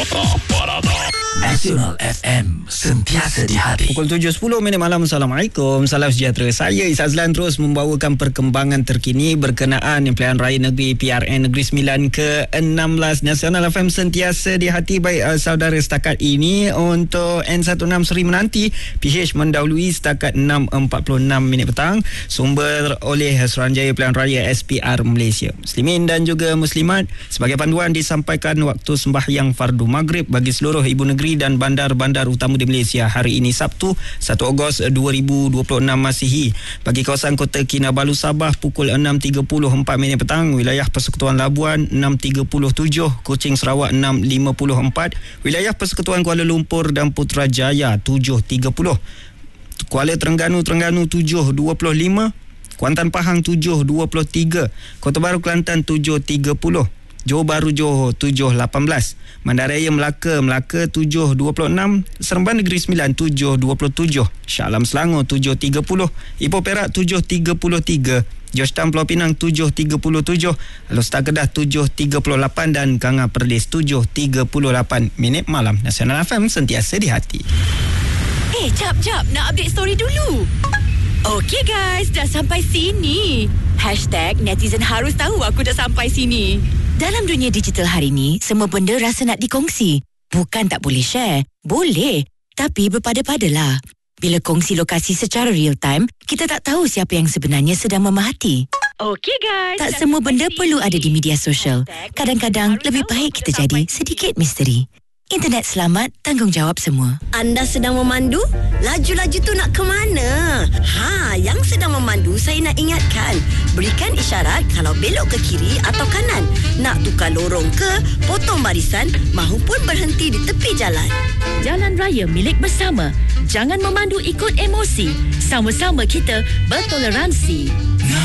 Nasional FM, sentiasa di hati. Pukul 7.10 malam. Assalamualaikum. Salam sejahtera. Saya Izazlan terus membawakan perkembangan terkini berkenaan Pilihan Raya Negeri PRN Negeri Sembilan ke-16. Nasional FM sentiasa di hati. Baik saudara, setakat ini untuk N16 Seri menanti, PH mendahului setakat 6.46 petang. Sumber oleh Suruhanjaya Pilihan Raya SPR Malaysia. Muslimin dan juga muslimat, sebagai panduan disampaikan waktu sembahyang fardu maghrib bagi seluruh ibu negeri dan bandar-bandar utama di Malaysia hari ini Sabtu 1 Ogos 2026 Masihi. Bagi kawasan Kota Kinabalu Sabah pukul 6.34 petang, wilayah Persekutuan Labuan 6.37, Kuching Sarawak 6.54, wilayah Persekutuan Kuala Lumpur dan Putrajaya 7.30, Kuala Terengganu 7.25, Kuantan Pahang 7.23, Kota Baru Kelantan 7.30, Johor Bahru Johor 7.18, Bandaraya Melaka 7.26, Seremban Negeri Sembilan 7.27, Shah Alam Selangor 7.30, Ipoh Perak 7.33, Georgetown Pulau Pinang 7.37, Alor Kedah 7.38 dan Kanga Perlis 7.38 malam. Nasional FM sentiasa di hati. Jap, nak update story dulu. Okey guys, dah sampai sini. #netizen harus tahu aku dah sampai sini. Dalam dunia digital hari ni, semua benda rasa nak dikongsi. Bukan tak boleh share. Boleh. Tapi berpada-padalah. Bila kongsi lokasi secara real time, kita tak tahu siapa yang sebenarnya sedang memerhati. Okey guys. Tak semua benda perlu ada di media sosial. Kadang-kadang lebih baik kita jadi sedikit misteri. Internet selamat, tanggungjawab semua. Anda sedang memandu? Laju-laju tu nak ke mana? Yang sedang memandu saya nak ingatkan. Berikan isyarat kalau belok ke kiri atau kanan. Nak tukar lorong ke, potong barisan mahupun berhenti di tepi jalan. Jalan raya milik bersama. Jangan memandu ikut emosi. Sama-sama kita bertoleransi.